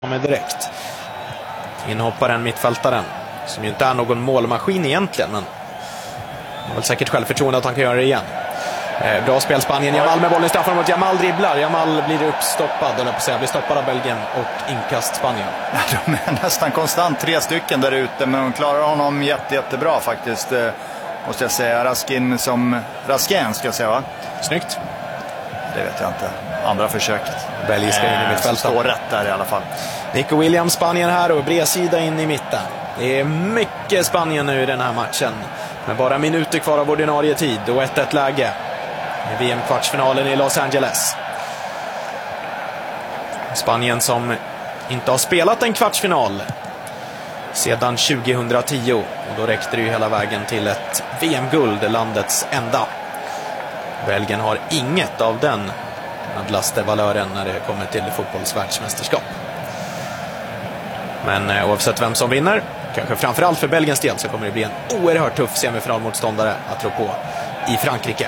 med direkt. Inhopparen, mittfältaren, som ju inte är någon målmaskin egentligen, men har väl säkert självförtroende att han kan göra det igen. Bra spel Spanien. Jamal med bollen i straffen mot Jamal dribblar. Jamal blir uppstoppad, eller på att säga, blir stoppad av Belgien och inkast Spanien. De är nästan konstant 3 stycken där ute, men de klarar honom jättebra faktiskt. Måste jag säga. Raskin ska jag säga, va? Snyggt. Det vet jag inte. Andra försöket. Belgiska in i mittfältet. Står rätt där i alla fall. Nico Williams, Spanien här, och bredsida in i mitten. Det är mycket Spanien nu i den här matchen. Med bara minuter kvar av ordinarie tid och 1-1 läge i VM-kvartsfinalen i Los Angeles. Spanien som inte har spelat en kvartsfinal sedan 2010, och då räckte det ju hela vägen till ett VM-guld, landets enda. Belgien har inget av den adlaste valören när det kommer till fotbollsvärldsmästerskap. Men oavsett vem som vinner, kanske framförallt för Belgiens del, så kommer det bli en oerhört tuff semifinalmotståndare att rå på i Frankrike.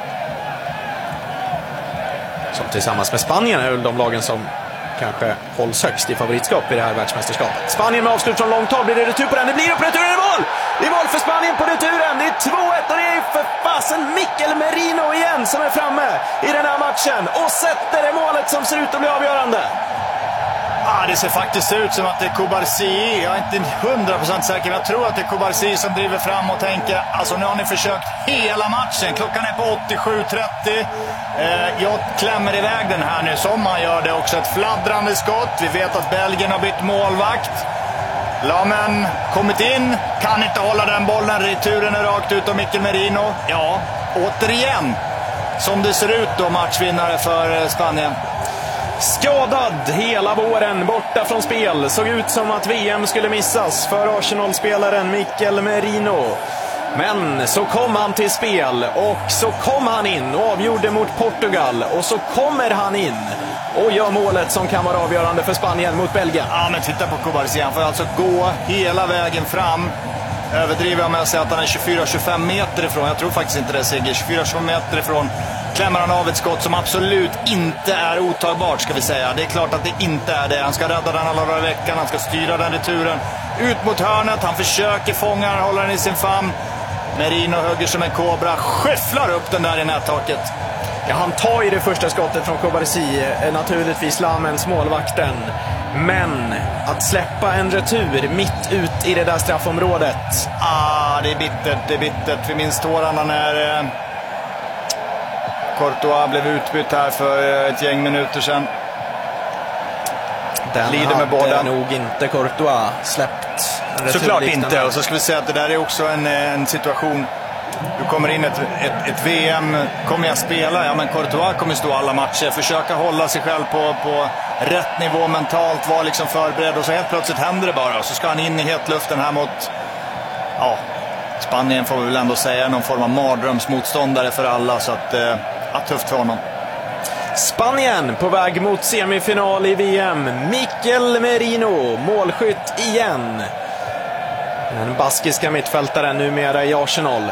Som tillsammans med Spanien är väl de lagen som kanske hålls högst i favoritskap i det här världsmästerskapet. Spanien med avslut från långt håll, blir det retur på den? Det blir upp, returen är mål! Det är mål för Spanien på returen, det är 2-1 och det är för fasen Mikel Merino igen som är framme i den här matchen och sätter det målet som ser ut att bli avgörande. Det ser faktiskt ut som att det är Cubarsí. Jag är inte 100% säker, men jag tror att det är Cubarsí som driver fram och tänker, alltså nu har ni försökt hela matchen. Klockan är på 87:30. Jag klämmer iväg den här nu som man gör det också. Ett fladdrande skott. Vi vet att Belgien har bytt målvakt. Lamen kommit in, kan inte hålla den bollen. Returen är rakt ut av Mikel Merino. Ja, återigen som det ser ut då, matchvinnare för Spanien. Skadad hela våren, borta från spel. Såg ut som att VM skulle missas för Arsenal-spelaren Mikel Merino. Men så kom han till spel och så kom han in och avgjorde mot Portugal. Och så kommer han in och gör målet som kan vara avgörande för Spanien mot Belgien. Ja, men titta på Cubarsí. Han får alltså gå hela vägen fram. Överdriver jag med att säga att han är 24-25 meter ifrån. Jag tror faktiskt inte det, Sigge. 24-25 meter ifrån klämmer han av ett skott som absolut inte är otagbart, ska vi säga. Det är klart att det inte är det. Han ska rädda den alla veckan. Han ska styra den returen ut mot hörnet. Han försöker fånga, han håller den i sin famn. Merino hugger som en kobra, skyfflar upp den där i nättaket. Ja, han tar ju det första skottet från Cubarsí, naturligtvis Lamens, målvakten. Men att släppa en retur mitt ut i det där straffområdet. Det är bittert. Vi minns tårarna när Courtois blev utbytt här för ett gäng minuter sedan. Den lider med båda. Nog inte Courtois släppt. Såklart inte. Och så ska vi säga att det där är också en situation. Du kommer in ett VM, kommer jag spela? Ja, men Courtois kommer stå alla matcher. Försöka hålla sig själv på rätt nivå mentalt, vara liksom förberedd. Och så helt plötsligt händer det bara. Så ska han in i hetluften här mot... Ja, Spanien får vi väl ändå säga någon form av mardrömsmotståndare för alla. Så att tufft för honom. Spanien på väg mot semifinal i VM. Mikel Merino, målskytt igen. Den baskiska mittfältaren numera i Arsenal.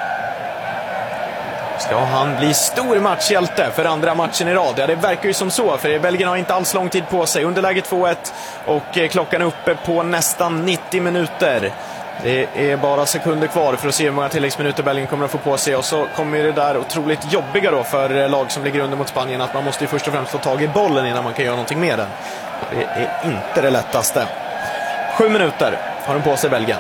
Ska han bli stor matchhjälte för andra matchen i rad? Ja, det verkar ju som så, för Belgien har inte alls lång tid på sig. Underläge 2-1 och klockan är uppe på nästan 90 minuter. Det är bara sekunder kvar för att se hur många tilläggsminuter Belgien kommer att få på sig. Och så kommer det där otroligt jobbiga då för lag som ligger under mot Spanien, att man måste ju först och främst få tag i bollen innan man kan göra någonting med den. Det är inte det lättaste. 7 minuter har de på sig, Belgien.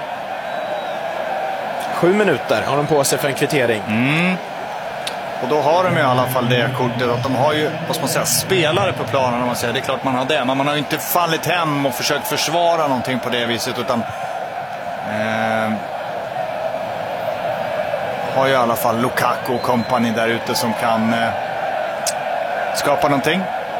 7 minuter har de på sig för en kvittering. Och då har de i alla fall det kortet att de har ju, vad ska man säga, spelare på planen, om man säger. Det är klart man har det, men man har ju inte fallit hem och försökt försvara någonting på det viset, utan har ju i alla fall Lukaku och company där ute som kan skapa någonting.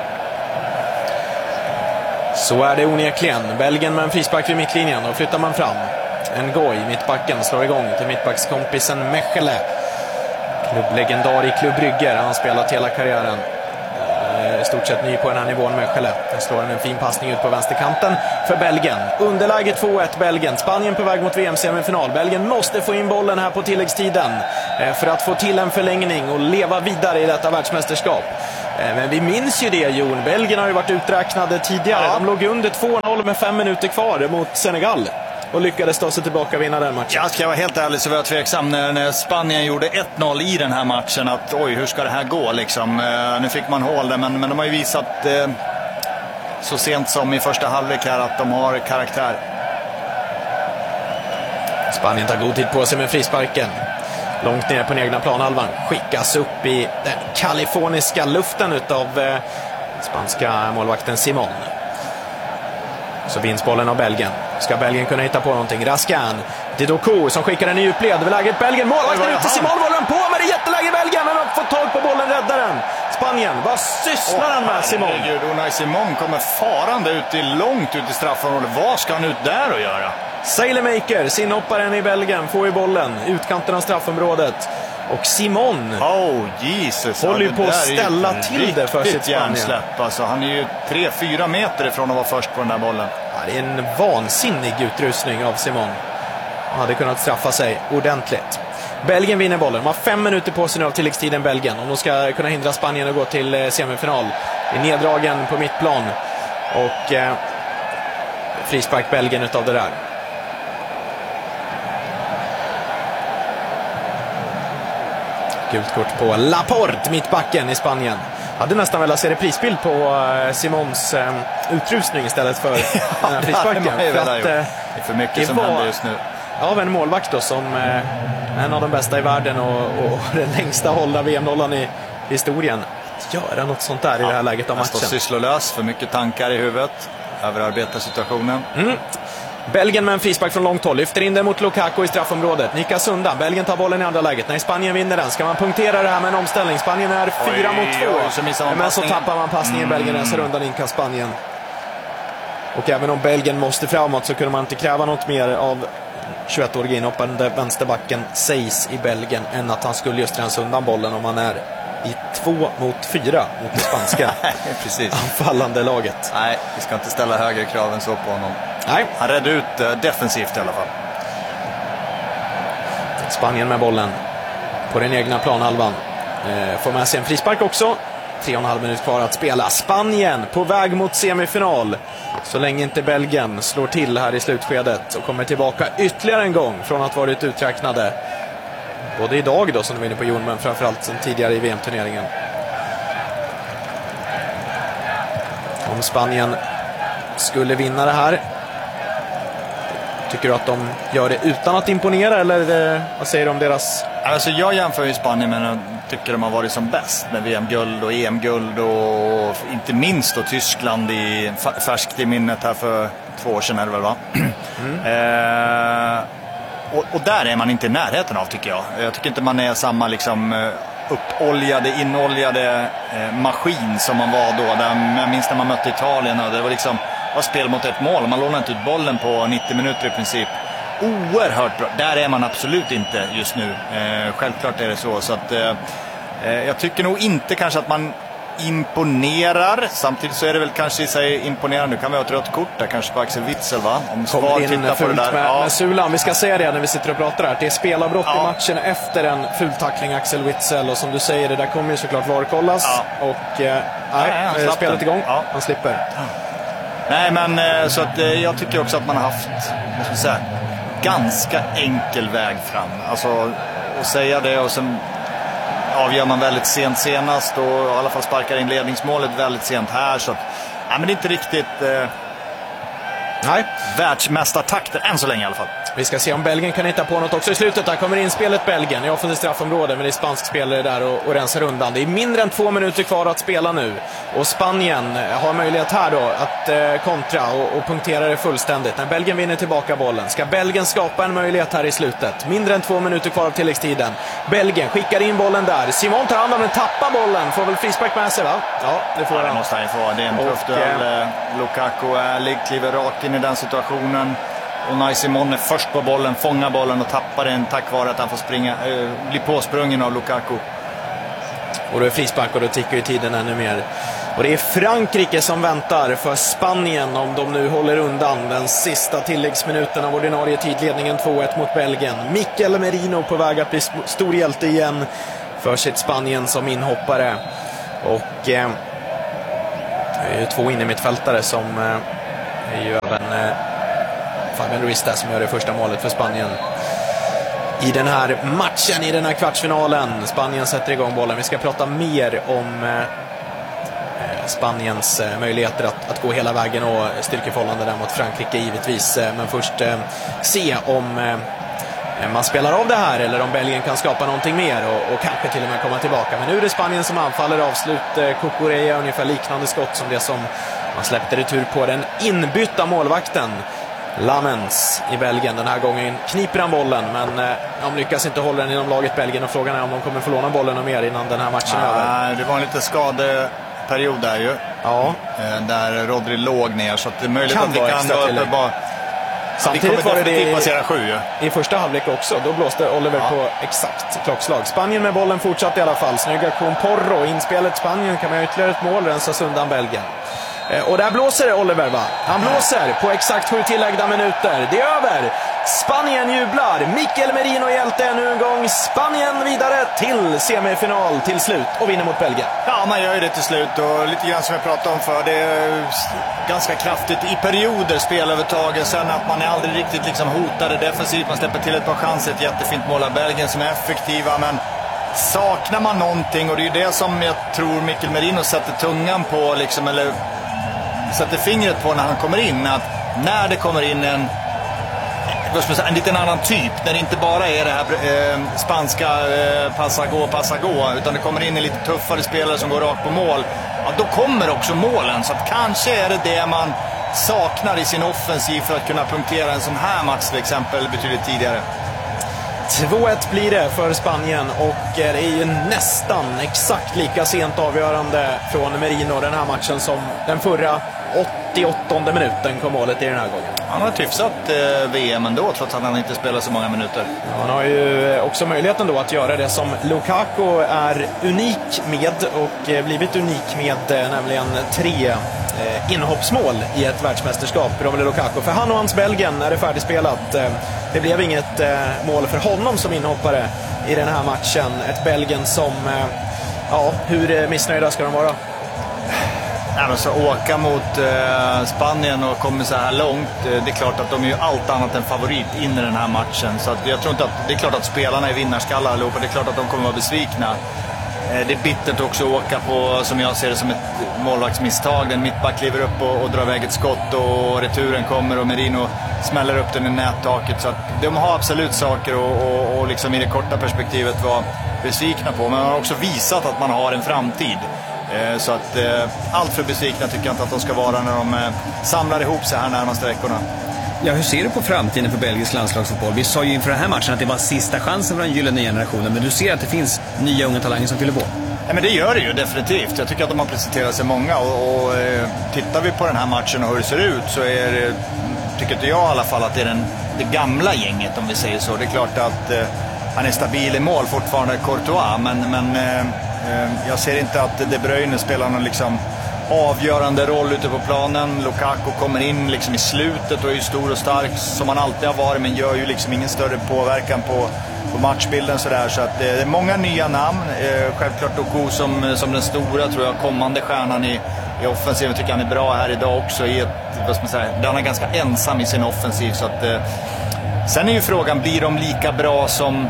Så är det onekligen. Belgien med en frispark vid mittlinjen, och flyttar man fram. Ngoy, mittbacken, slår igång till mittbackskompisen Mechele. Klubblegendar i Klubb Brygge. Han har spelat hela karriären. stort sett ny på den här nivån med Skellefteå. Där slår en fin passning ut på vänsterkanten för Belgien. Underläge 2-1 Belgien. Spanien på väg mot VM-semifinal. Belgien måste få in bollen här på tilläggstiden för att få till en förlängning och leva vidare i detta världsmästerskap. Men vi minns ju det, Jon. Belgien har ju varit uträknade tidigare. De låg under 2-0 med 5 minuter kvar mot Senegal och lyckades ta sig tillbaka och vinna den matchen. Jag ska vara helt ärlig, så var jag tveksam när Spanien gjorde 1-0 i den här matchen. Att oj, hur ska det här gå liksom? Nu fick man hål där, men de har ju visat så sent som i första halvlek här att de har karaktär. Spanien tar god tid på sig med frisparken. Långt ner på den egna planhalvan. Skickas upp i den kaliforniska luften utav spanska målvakten Simon. Så vinns bollen av Belgien. Ska Belgien kunna hitta på någonting? Raskan, Didoko som skickar en i djupled. Det är läget Belgien. Målvakten ute, Simon håller den på, men det är jätteläge Belgien. Men de får tag på bollen, räddar den. Spanien, vad sysslar han med, Simon? Unai Simon kommer farande långt ut i straffområdet. Vad ska han ut där och göra? Sailemaker, inhopparen i Belgien, får ju bollen. Utkanten av straffområdet. Och Simon Jesus, håller ju på att ställa till det för sitt Spanien. Alltså, han är ju 3-4 meter ifrån att vara först på den där bollen. Ja, det är en vansinnig utrustning av Simon. Han hade kunnat straffa sig ordentligt. Belgien vinner bollen. De har 5 minuter på sig nu av tilläggstiden Belgien. Om de ska kunna hindra Spanien att gå till semifinal. Det är neddragen på mittplan. Och frispark Belgien utav det där. Gult kort på Laporte, mittbacken i Spanien. Hade nästan velat se reprisbild på Simons utrustning istället för den här frisparken. Det är för mycket som händer just nu. Av en målvakt då, som en av de bästa i världen och den längsta hållna VM-nollan i historien. Att göra något sånt där i det här läget av matchen. Han står sysslolös, för mycket tankar i huvudet. Överarbetar situationen. Belgien med en frispark från långt håll. Lyfter in den mot Lukaku i straffområdet. Nikas undan. Belgien tar bollen i andra läget. När Spanien vinner den ska man punktera det här med en omställning. Spanien är 4-2. Men så tappar man passningen. Belgien rensar undan inkast Spanien. Och även om Belgien måste framåt så kunde man inte kräva något mer av 21-årige inhoppande vänsterbacken Seis i Belgien än att han skulle just rensa undan bollen om han är i 2-4 mot det spanska anfallande laget. Nej, vi ska inte ställa högre krav än så på honom. Nej. Han räddade ut defensivt i alla fall. Spanien med bollen på den egna planhalvan. Får med sig en frispark också. 3,5 minuter kvar att spela. Spanien på väg mot semifinal. Så länge inte Belgien slår till här i slutskedet och kommer tillbaka ytterligare en gång från att varit uträknade. Både idag då som de vinner på Jon, men framförallt som tidigare i VM-turneringen. Om Spanien skulle vinna det här, tycker du att de gör det utan att imponera, eller vad säger du om deras... Alltså jag jämför ju Spanien, men jag tycker de har varit som bäst med VM-guld och EM-guld och inte minst då Tyskland färskt i minnet här för 2 år sedan, är det väl, va? Och där är man inte i närheten av, tycker jag. Jag tycker inte man är samma liksom inoljade maskin som man var då. Jag minns när man mötte Italien och det var liksom spel mot ett mål. Man lånade inte ut bollen på 90 minuter i princip. Oerhört bra. Där är man absolut inte just nu. Självklart är det så att jag tycker nog inte kanske att man imponerar. Samtidigt så är det väl kanske i sig imponerande. Nu kan vi ha ett rött kort där kanske på Axel Witsel, va? Om Svar tittar på det där. Med Sulan. Vi ska säga det när vi sitter och pratar här. Det är spelavbrott i matchen efter en fultackling Axel Witsel. Och som du säger, det där kommer ju såklart varkollas. Och spelet igång. Han slipper. Nej, men så att jag tycker också att man har haft, vad ska jag säga, ganska enkel väg fram. Alltså att säga det, och sen avgör man väldigt sent senast och i alla fall sparkar in ledningsmålet väldigt sent här, så att, men det är inte riktigt världsmästartakter än så länge i alla fall. Vi ska se om Belgien kan hitta på något också i slutet. Där kommer inspelet Belgien i offensivt straffområde, men det är spansk spelare där och rensar undan. Det är mindre än 2 minuter kvar att spela nu. Och Spanien har möjlighet här då att kontra och punktera det fullständigt. När Belgien vinner tillbaka bollen ska Belgien skapa en möjlighet här i slutet. Mindre än 2 minuter kvar av tilläggstiden. Belgien skickar in bollen där. Simon tar hand om den, tappar bollen. Får väl frispark med sig, va? Ja, det får han. Det måste han få. Det är en tuff duell. Lukaku kliver rakt in i den situationen. Och Unai Simon är först på bollen, fångar bollen och tappar den tack vare att han får bli påsprungen av Lukaku. Och då är frispark och då tickar ju tiden ännu mer Och det är Frankrike som väntar för Spanien om de nu håller undan den sista tilläggsminuten av ordinarie tidledningen 2-1 mot Belgien. Mikel Merino på väg att bli stor hjälte igen för sitt Spanien som inhoppare. Och det är ju 2 innermittfältare som är ju även Fabian Ruiz där som gör det första målet för Spanien i den här matchen, i den här kvartsfinalen. Spanien sätter igång bollen. Vi ska prata mer om Spaniens möjligheter att gå hela vägen och styrkeförhållande där mot Frankrike givetvis. Men först se om man spelar av det här eller om Belgien kan skapa någonting mer och kanske till och med komma tillbaka. Men nu är det Spanien som anfaller. Avslut Cucurella, ungefär liknande skott som det som man släppte retur på den inbytta målvakten Lamens i Belgien. Den här gången kniper han bollen, men de lyckas inte hålla den inom laget Belgien, och frågan är om de kommer få låna bollen och mer innan den här matchen är över. Det var en lite skadeperiod där ju. Ja. Där Rodri låg ner, så att det är möjligt kan att vi kan gå upp bara. Samtidigt var det passera 7 i första halvlek också. Då blåste Oliver på exakt klockslag. Spanien med bollen fortsatt i alla fall. Snygg aktion Porro. Inspelet Spanien kan med ytterligare ett mål rensas undan Belgien. Och där blåser Oliver, va? Han blåser på exakt 7 tilläggda minuter. Det är över. Spanien jublar. Mikel Merino hjälte ännu en gång. Spanien vidare till semifinal till slut och vinner mot Belgien. Ja, man gör ju det till slut, och lite grann som jag pratade om för. Det är ganska kraftigt i perioder spelövertaget. Sen att man är aldrig riktigt liksom hotade defensivt. Man släpper till ett par chanser. Ett jättefint mål av Belgien som är effektiva, men saknar man någonting, och det är ju det som jag tror Mikel Merino sätter tungan på liksom, eller sätter fingret på när han kommer in, att när det kommer in en liten annan typ, när det inte bara är det här spanska passa gå, utan det kommer in en lite tuffare spelare som går rakt på mål, ja, då kommer också målen. Så att kanske är det man saknar i sin offensiv för att kunna punktera en sån här match till exempel betydligt tidigare. 2-1 blir det för Spanien, och det är ju nästan exakt lika sent avgörande från Merino den här matchen som den förra. 88:e minuten kom målet i den här gången. Han har hyfsat VM ändå, trots att han inte spelar så många minuter. Ja, han har ju också möjligheten då att göra det som Lukaku är unik med och blivit unik med, nämligen 3 inhoppsmål i ett världsmästerskap. Romelu Lukaku. För han och hans Belgien är det färdigspelat. Det blev inget mål för honom som inhoppare i den här matchen. Ett Belgien som, ja, hur missnöjda ska de vara? Ja, men så åka mot Spanien och komma så här långt, det är klart att de är ju allt annat än favorit in i den här matchen. Så att jag tror inte att, det är klart att spelarna är vinnarskallar allihopa, det är klart att de kommer vara besvikna. Det är bittert också att åka på, som jag ser det, som ett målvaktsmisstag. Den mittback kliver upp och drar iväg ett skott, och returen kommer och Merino smäller upp den i nättaket. Så att de har absolut saker och liksom i det korta perspektivet var besvikna på, men man har också visat att man har en framtid. Så att allt för besvikna tycker jag inte att de ska vara när de samlar ihop sig här närmaste veckorna. Ja, hur ser du på framtiden för belgisk landslagsfotboll? Vi sa ju inför den här matchen att det var sista chansen för den gyllene generationen, men du ser att det finns nya unga talanger som fyller på? Ja, men det gör det ju definitivt. Jag tycker att de har presenterat sig många, och tittar vi på den här matchen och hur det ser ut, så är det, tycker inte jag i alla fall, att det är det gamla gänget, om vi säger så. Det är klart att han är stabil i mål fortfarande, Courtois, men jag ser inte att De Bruyne spelar någon liksom avgörande roll ute på planen. Lukaku kommer in liksom i slutet och är ju stor och stark som han alltid har varit, men gör ju liksom ingen större påverkan på matchbilden sådär. Så att det är många nya namn. Självklart Doku som den stora, tror jag, kommande stjärnan i offensiven. Jag tycker han är bra här idag också i vad ska man säga, han är ganska ensam i sin offensiv. Så att sen är ju frågan, blir de lika bra som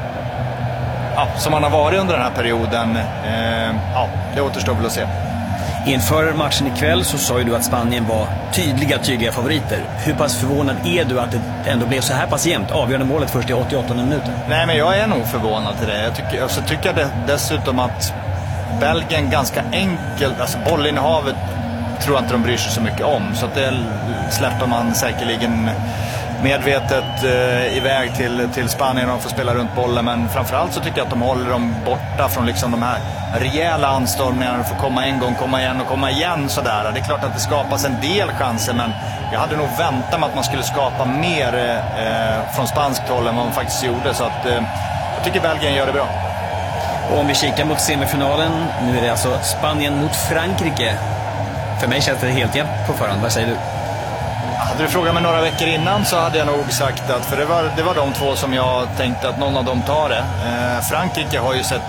han har varit under den här perioden? Det återstår väl att se. Inför matchen ikväll så sa ju du att Spanien var tydliga favoriter. Hur pass förvånad är du att det ändå blev så här pass jämnt? Avgörande målet först i 88 minuter. Nej, men jag är nog förvånad till det. Jag tycker dessutom att Belgien ganska enkelt, alltså bollinnehavet tror jag inte de bryr sig så mycket om. Så att det släpper man säkerligen medvetet iväg till Spanien och får spela runt bollen. Men framförallt så tycker jag att de håller dem borta från liksom de här rejäla anstormningarna. Får komma en gång, komma igen och komma igen sådär. Det är klart att det skapas en del chanser, men jag hade nog väntat mig att man skulle skapa mer från spanskt håll än vad man faktiskt gjorde. Så att jag tycker Belgien gör det bra. Och om vi kikar mot semifinalen, nu är det alltså Spanien mot Frankrike. För mig känns det helt jämnt på förhand. Vad säger du? Hade du frågat mig några veckor innan så hade jag nog sagt att, för det var de två som jag tänkte att någon av dem tar det. Frankrike har ju sett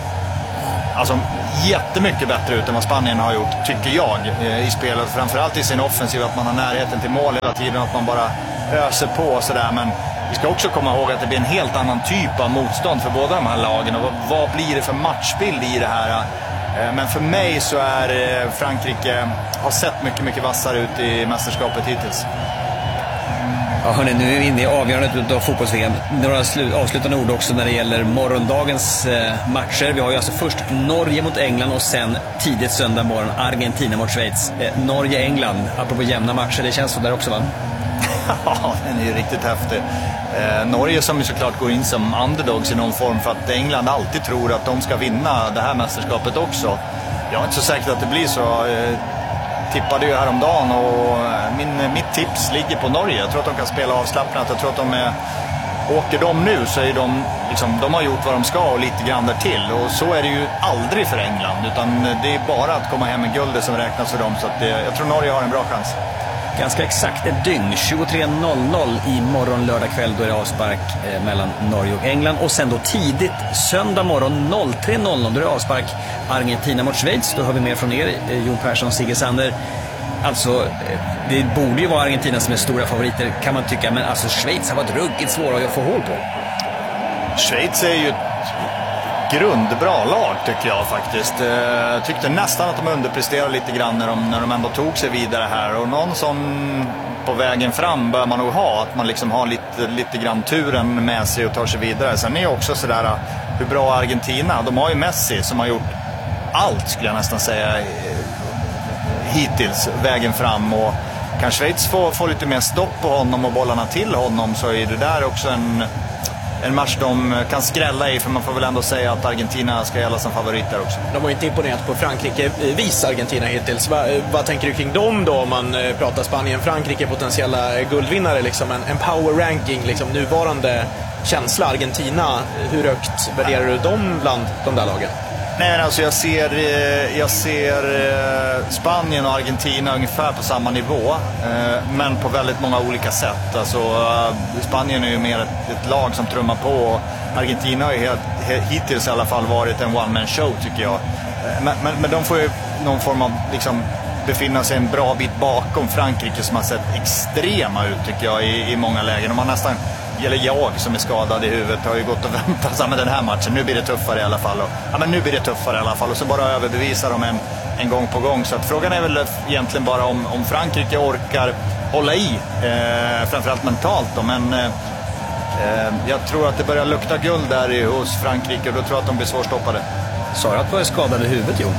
jättemycket bättre ut än vad Spanien har gjort, tycker jag, i spelet. Framförallt i sin offensiv, att man har närheten till mål hela tiden, att man bara öser på och sådär. Men vi ska också komma ihåg att det blir en helt annan typ av motstånd för båda de här lagen. Och vad blir det för matchbild i det här? Men för mig så är Frankrike har sett mycket, mycket vassare ut i mästerskapet hittills. Ja, hörni, nu är vi inne i avgörandet av fotbolls-VM. Några avslutande ord också när det gäller morgondagens matcher. Vi har ju alltså först Norge mot England och sen tidigt söndag morgon Argentina mot Schweiz. Norge-England, apropå jämna matcher, det känns så där också, va? Ja, den är ju riktigt häftig. Norge som ju såklart går in som underdogs i någon form för att England alltid tror att de ska vinna det här mästerskapet också. Jag är inte så säker att det blir så. Tippade ju häromdagen och mitt tips ligger på Norge. Jag tror att de kan spela avslappnat. Jag tror att åker de nu så är de har gjort vad de ska och lite grann där till. Och så är det ju aldrig för England, utan det är bara att komma hem med guldet som räknas för dem. Så att jag tror Norge har en bra chans. Ganska exakt ett dygn, 23.00 i morgon lördag kväll, då är det avspark mellan Norge och England. Och sen då tidigt söndag morgon 03.00 då är det avspark Argentina mot Schweiz. Då har vi mer från er, Jon Persson, Sigge Sander. Alltså, det borde ju vara Argentina som är stora favoriter, kan man tycka. Men alltså Schweiz har varit ruggigt svåra att få hål på. Schweiz är ju grundbra lag, tycker jag faktiskt. Jag tyckte nästan att de underpresterade lite grann när de ändå tog sig vidare här. Och någon som på vägen fram bör man nog ha. Att man liksom har lite grann turen med sig och tar sig vidare. Sen är också sådär, hur bra Argentina. De har ju Messi som har gjort allt, skulle jag nästan säga, hittills vägen fram. Och kan Schweiz få lite mer stopp på honom och bollarna till honom, så är det där också en match de kan skrälla i, för man får väl ändå säga att Argentina ska gälla som favoriter också. De har inte imponerat på Frankrike, Argentina hittills. Vad tänker du kring dem då, om man pratar Spanien, Frankrike, potentiella guldvinnare, liksom en power ranking, liksom nuvarande känsla Argentina, hur högt värderar du dem bland de där lagen? Nej, alltså jag ser Spanien och Argentina ungefär på samma nivå, men på väldigt många olika sätt. Alltså, Spanien är ju mer ett lag som trummar på, och Argentina har ju hittills i alla fall varit en one-man show, tycker jag. Men de får ju någon form av befinna sig en bra bit bakom Frankrike, som har sett extrema ut, tycker jag, i många lägen. Och man nästan, eller jag som är skadad i huvudet, har ju gått och väntat med den här matchen. Nu blir det tuffare i alla fall. Och så bara överbevisar de en gång på gång. Så att frågan är väl egentligen bara om Frankrike orkar hålla i, framförallt mentalt då. Men jag tror att det börjar lukta guld där hos Frankrike, och då tror jag att de blir svårstoppade. Sa du att du är skadad i huvudet, Jon?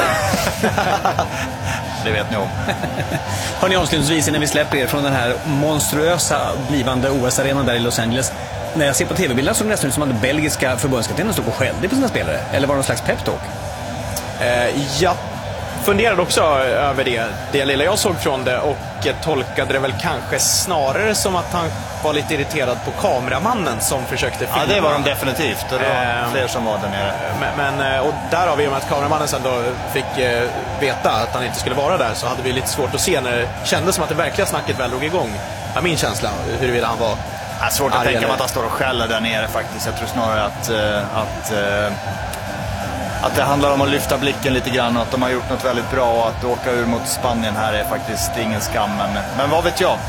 Det vet ni om. Hörrni, avslutningsvis innan vi släpper er från den här monstruösa blivande OS-arenan där i Los Angeles. När jag ser på tv-bilderna så är det nästan som att belgiska förbundskaptenen står och skällde på sina spelare. Eller var det någon slags pep-talk? Jag funderade också över det lilla jag såg från det, och tolkade det väl kanske snarare som att han var lite irriterad på kameramannen som försökte filma. Ja, det var de definitivt, och det var fler som var där nere. Och där har vi, med att kameramannen sen då fick veta att han inte skulle vara där, så hade vi lite svårt att se när det kändes som att det verkliga snacket väl drog igång. Ja, min känsla, huruvida han var svårt att tänka mig att han står och skäller där nere faktiskt. Jag tror snarare att det handlar om att lyfta blicken lite grann, och att de har gjort något väldigt bra, och att åka ur mot Spanien här är faktiskt ingen skam. Men vad vet jag?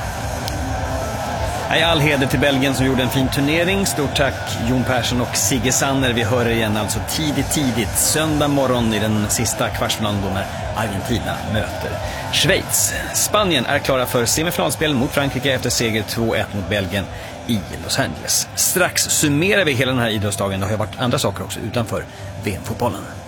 All heder till Belgien som gjorde en fin turnering. Stort tack Jon Persson och Sigge Sander. Vi hör igen alltså tidigt söndag morgon i den sista kvartsfinalen då när Argentina möter Schweiz. Spanien är klara för semifinalspel mot Frankrike efter seger 2-1 mot Belgien i Los Angeles. Strax summerar vi hela den här idrottsdagen. Det har ju varit andra saker också utanför VM-fotbollen.